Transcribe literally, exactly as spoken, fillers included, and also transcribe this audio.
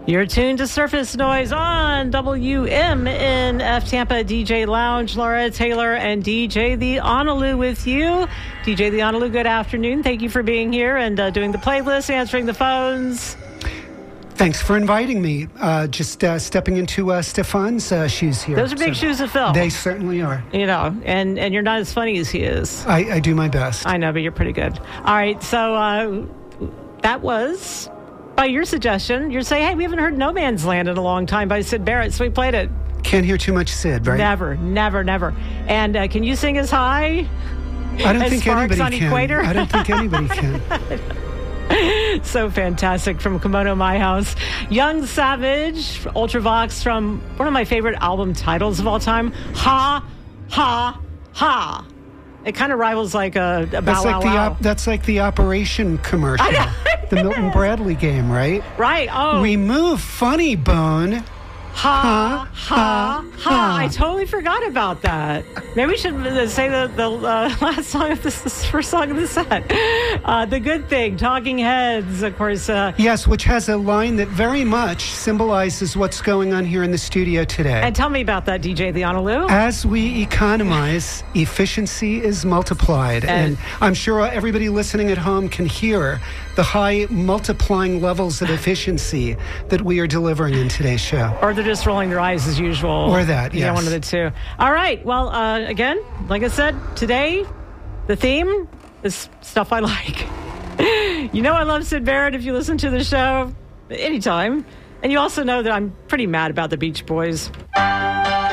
You're tuned to Surface Noise on W M N F Tampa. D J Lounge, Laura Taylor, and D J The Honolulu with you. D J The Honolulu, good afternoon. Thank you for being here and uh, doing the playlist, answering the phones. Thanks for inviting me. Uh, just uh, stepping into uh, Stefan's uh, shoes here. Those are big so shoes to fill. They certainly are. You know, and, and you're not as funny as he is. I, I do my best. I know, but you're pretty good. All right, so uh, that was... by your suggestion, you're saying, hey, we haven't heard No Man's Land in a long time by Syd Barrett, so we played it. Can't hear too much Syd, right? Never, never, never. And uh, can you sing as high I don't as think Sparks anybody on can. Equator? I don't think anybody can. So fantastic from Kimono My House. Young Savage, Ultravox from one of my favorite album titles of all time, Ha, Ha, Ha. It kind of rivals like a, a That's Bow like Wow the Wow. op- that's like the Operation commercial, the Milton Bradley game, right? Right. Oh, Remove Funny Bone. ha, ha, ha. I totally forgot about that. Maybe we should say the, the uh, last song of this, this first song of the set. Uh, the Good Thing, Talking Heads, of course. Uh, Yes, which has a line that very much symbolizes what's going on here in the studio today. and tell me about that, D J The Honolulu. As we economize, efficiency is multiplied. And- And I'm sure everybody listening at home can hear the high multiplying levels of efficiency that we are delivering in today's show. Or they're just rolling their eyes as usual. Or that, Yeah, yes. one of the two. All right. Well, uh, again, like I said, today, the theme is stuff I like. You know I love Syd Barrett if you listen to the show anytime. And you also know that I'm pretty mad about the Beach Boys.